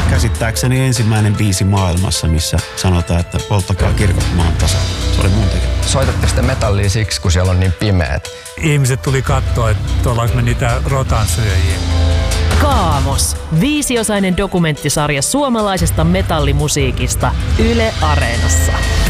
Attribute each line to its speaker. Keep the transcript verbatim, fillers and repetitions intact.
Speaker 1: käsittääkseni ensimmäinen biisi maailmassa, missä sanotaan, että polttakaa kirkot maan tasa. Se oli mun tekemä.
Speaker 2: Soitatte sitä metallia siksi, kun siellä on niin pimeät?
Speaker 3: Ihmiset tuli katsoa, että ollaanko me niitä rotansyöjiä.
Speaker 4: Kaamos. Viisiosainen dokumenttisarja suomalaisesta metallimusiikista Yle Areenassa.